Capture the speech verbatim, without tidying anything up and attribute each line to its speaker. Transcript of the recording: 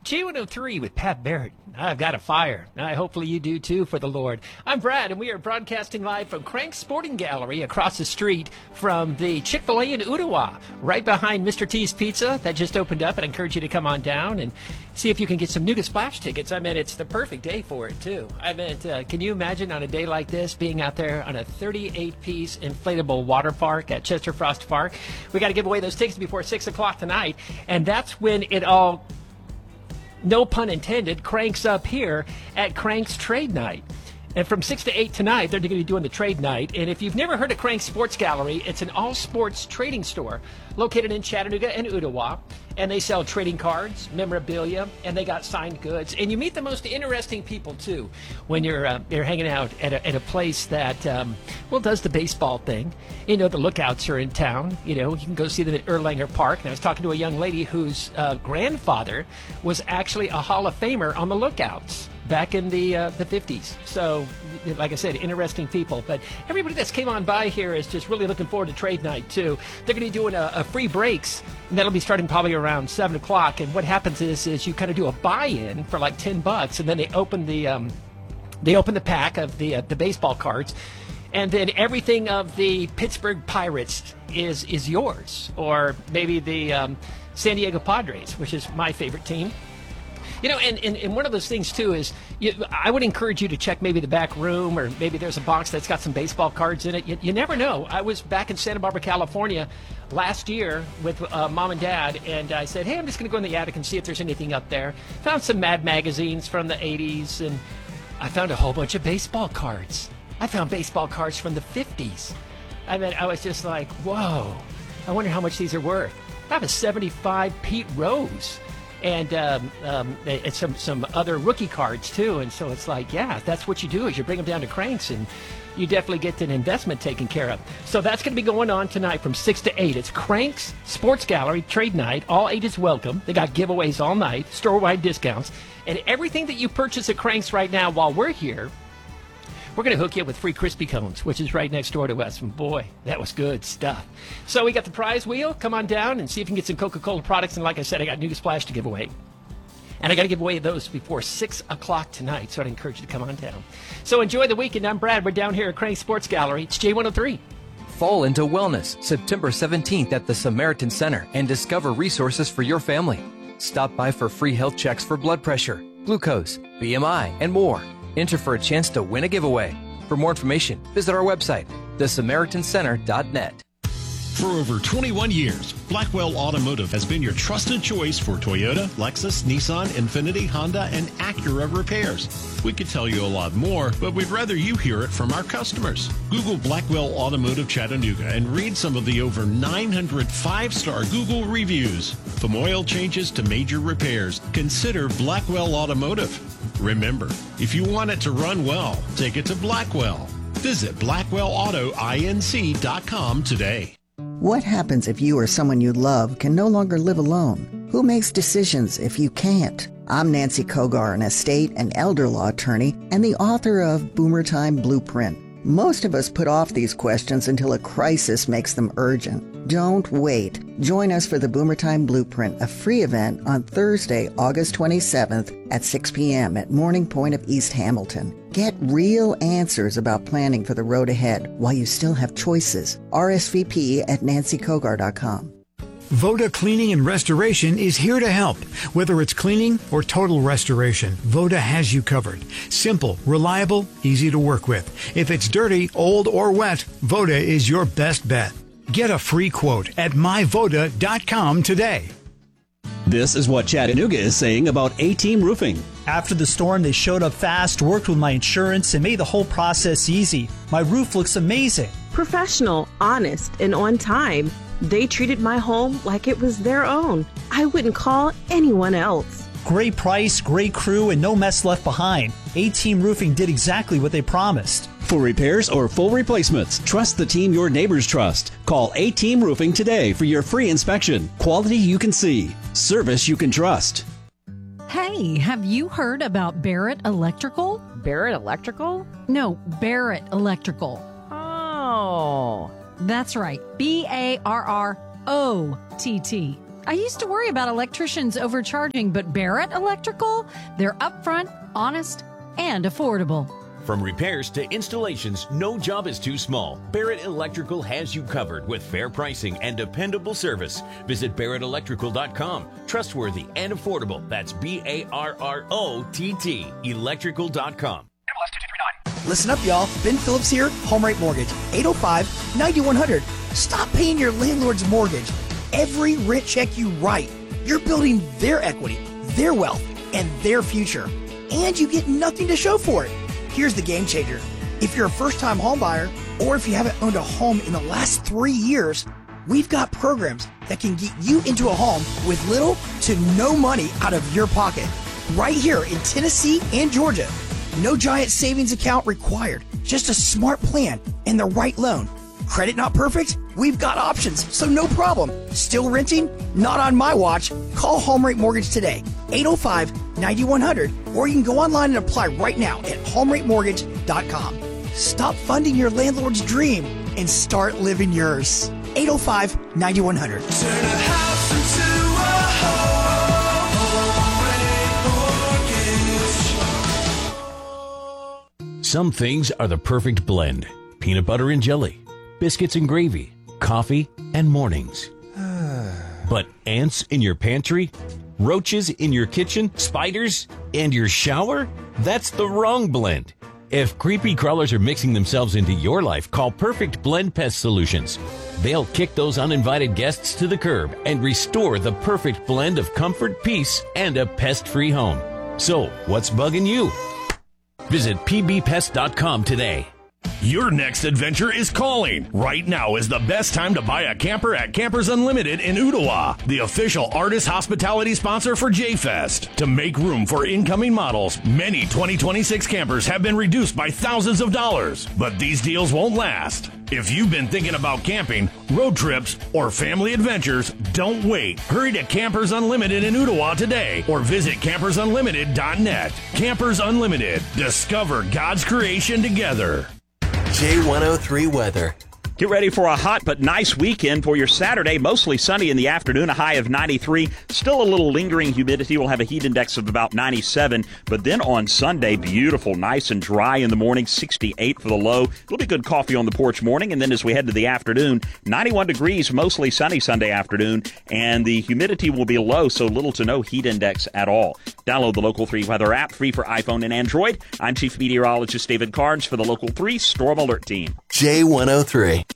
Speaker 1: J one oh three with Pat Barrett. I've got a fire. I hopefully you do too for the Lord. I'm Brad, and we are broadcasting live from Crank's Sporting Gallery across the street from the Chick-fil-A in Ottawa, right behind Mister T's Pizza that just opened up. And I encourage you to come on down and see if you can get some Nougat Splash tickets. I mean, it's the perfect day for it too. I mean, uh, can you imagine on a day like this being out there on a thirty-eight piece inflatable water park at Chester Frost Park? We got to give away those tickets before six o'clock tonight, and that's when it all, no pun intended, cranks up here at Crank's Trade Night. And from six to eight tonight, they're going to be doing the trade night. And if you've never heard of Crank's Sports Gallery, it's an all-sports trading store located in Chattanooga and Ottawa. And they sell trading cards, memorabilia, and they got signed goods. And you meet the most interesting people, too, when you're uh, you're hanging out at a, at a place that, um, well, does the baseball thing. You know, the Lookouts are in town. You know, you can go see them at Erlanger Park. And I was talking to a young lady whose uh, grandfather was actually a Hall of Famer on the Lookouts back in the uh, the fifties. So, like I said, interesting people. But everybody that's came on by here is just really looking forward to trade night, too. They're going to be doing a, a free breaks, and that'll be starting probably around seven o'clock. And what happens is is you kind of do a buy-in for like ten bucks, and then they open the um, they open the pack of the uh, the baseball cards, and then everything of the Pittsburgh Pirates is is yours, or maybe the um, San Diego Padres, which is my favorite team. You know, and, and, and one of those things, too, is you, I would encourage you to check maybe the back room, or maybe there's a box that's got some baseball cards in it. You, you never know. I was back in Santa Barbara, California last year with uh, Mom and Dad, and I said, hey, I'm just going to go in the attic and see if there's anything up there. Found some Mad magazines from the eighties, and I found a whole bunch of baseball cards. I found baseball cards from the fifties. I mean, I was just like, whoa, I wonder how much these are worth. I have a seventy-five Pete Rose. And um, um, it's some, some other rookie cards, too. And so it's like, yeah, that's what you do is you bring them down to Crank's, and you definitely get an investment taken care of. So that's going to be going on tonight from six to eight. It's Crank's Sports Gallery Trade Night. All ages welcome. They got giveaways all night, store-wide discounts. And everything that you purchase at Crank's right now while we're here, we're going to hook you up with free Crispy Cones, which is right next door to us. And boy, that was good stuff. So we got the prize wheel. Come on down and see if you can get some Coca-Cola products. And like I said, I got Nougat Splash to give away. And I got to give away those before six o'clock tonight. So I'd encourage you to come on down. So enjoy the weekend. I'm Brad. We're down here at Crank's Sports Gallery. It's J one oh three.
Speaker 2: Fall into wellness, September seventeenth at the Samaritan Center, and discover resources for your family. Stop by for free health checks for blood pressure, glucose, B M I, and more. Enter for a chance to win a giveaway. For more information, visit our website, the samaritan center dot net.
Speaker 3: For over twenty-one years, Blackwell Automotive has been your trusted choice for Toyota, Lexus, Nissan, Infiniti, Honda, and Acura repairs. We could tell you a lot more, but we'd rather you hear it from our customers. Google Blackwell Automotive Chattanooga and read some of the over nine hundred five-star Google reviews. From oil changes to major repairs, consider Blackwell Automotive. Remember, if you want it to run well, take it to Blackwell. Visit blackwell auto inc dot com today.
Speaker 4: What happens if you or someone you love can no longer live alone? Who makes decisions if you can't? I'm Nancy Kogar, an estate and elder law attorney and the author of Boomer Time Blueprint. Most of us put off these questions until a crisis makes them urgent. Don't wait. Join us for the Boomer Time Blueprint, a free event on Thursday, August twenty-seventh at six p.m. at Morning Point of East Hamilton. Get real answers about planning for the road ahead while you still have choices. R S V P at nancy kogar dot com.
Speaker 5: Voda Cleaning and Restoration is here to help. Whether it's cleaning or total restoration, Voda has you covered. Simple, reliable, easy to work with. If it's dirty, old, or wet, Voda is your best bet. Get a free quote at my voda dot com today.
Speaker 6: This is what Chattanooga is saying about A-Team Roofing.
Speaker 7: After the storm, they showed up fast, worked with my insurance, and made the whole process easy. My roof looks amazing.
Speaker 8: Professional, honest, and on time. They treated my home like it was their own. I wouldn't call anyone else.
Speaker 7: Great price, great crew, and no mess left behind. A-Team Roofing did exactly what they promised.
Speaker 6: For repairs or full replacements, trust the team your neighbors trust. Call A-Team Roofing today for your free inspection. Quality you can see. Service you can trust.
Speaker 9: Hey, have you heard about Barrett Electrical?
Speaker 10: Barrett Electrical?
Speaker 9: No, Barrett Electrical.
Speaker 10: Oh.
Speaker 9: That's right. B A R R O T T. I used to worry about electricians overcharging, but Barrett Electrical, they're upfront, honest, and affordable.
Speaker 10: From repairs to installations, no job is too small. Barrett Electrical has you covered with fair pricing and dependable service. Visit barrett electrical dot com. Trustworthy and affordable. That's B A R R O T T, electrical dot com.
Speaker 11: Listen up, y'all. Ben Phillips here, Home Rate Mortgage, eight oh five, nine one hundred. Stop paying your landlord's mortgage. Every rent check you write, you're building their equity, their wealth, and their future. And you get nothing to show for it. Here's the game changer. If you're a first-time home buyer, or if you haven't owned a home in the last three years, we've got programs that can get you into a home with little to no money out of your pocket. Right here in Tennessee and Georgia. No giant savings account required. Just a smart plan and the right loan. Credit not perfect? We've got options, so no problem. Still renting? Not on my watch. Call Home Rate Mortgage today, eight oh five, nine one hundred, or you can go online and apply right now at home rate mortgage dot com. Stop funding your landlord's dream and start living yours. eight oh five, nine one hundred.
Speaker 12: Turn a house into a home. Home Rate Mortgage.
Speaker 3: Some things are the perfect blend. Peanut butter and jelly, biscuits and gravy, coffee and mornings. But ants in your pantry? Roaches in your kitchen? Spiders? And your shower? That's the wrong blend. If creepy crawlers are mixing themselves into your life, call Perfect Blend Pest Solutions. They'll kick those uninvited guests to the curb and restore the perfect blend of comfort, peace, and a pest-free home. So, what's bugging you? Visit p b pest dot com today.
Speaker 13: Your next adventure is calling. Right now is the best time to buy a camper at Campers Unlimited in Ottawa, the official artist hospitality sponsor for J-Fest. To make room for incoming models, many twenty twenty-six campers have been reduced by thousands of dollars. But these deals won't last. If you've been thinking about camping, road trips, or family adventures, don't wait. Hurry to Campers Unlimited in Ottawa today or visit campers unlimited dot net. Campers Unlimited. Discover God's creation together.
Speaker 14: J one oh three weather.
Speaker 15: Get ready for a hot but nice weekend for your Saturday. Mostly sunny in the afternoon, a high of ninety-three. Still a little lingering humidity. We'll have a heat index of about ninety-seven. But then on Sunday, beautiful, nice and dry in the morning, sixty-eight for the low. It'll be good coffee on the porch morning. And then as we head to the afternoon, ninety-one degrees, mostly sunny Sunday afternoon. And the humidity will be low, so little to no heat index at all. Download the Local three weather app, free for iPhone and Android. I'm Chief Meteorologist David Carnes for the Local three Storm Alert Team.
Speaker 14: J one oh three.